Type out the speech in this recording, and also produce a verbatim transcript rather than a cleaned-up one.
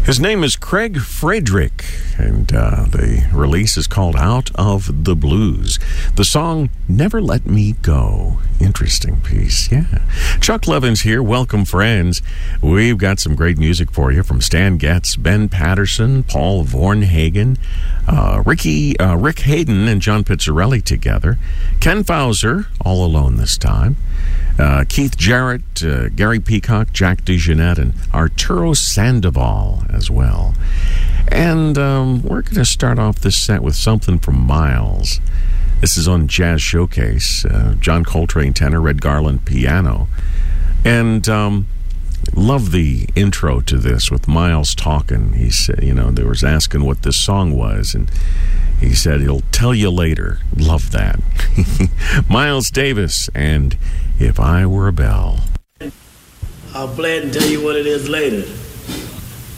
His name is Craig Frederick, and uh, the release is called Out of the Blues. The song, Never Let Me Go. Interesting piece, yeah. Chuck Levins here. Welcome, friends. We've got some great music for you from Stan Getz, Ben Patterson, Paul Vornhagen, uh, Ricky, uh, Rick Hayden and John Pizzarelli together. Ken Fauser, all alone this time. Uh, Keith Jarrett, uh, Gary Peacock, Jack DeJohnette, and Arturo Sandoval as well. And um, we're going to start off this set with something from Miles. This is on Jazz Showcase. Uh, John Coltrane tenor, Red Garland piano. And um, love the intro to this with Miles talking. He said, you know, they was asking what this song was, and he said he'll tell you later. Love that. Miles Davis and If I Were a Bell. I'll play it and tell you what it is later.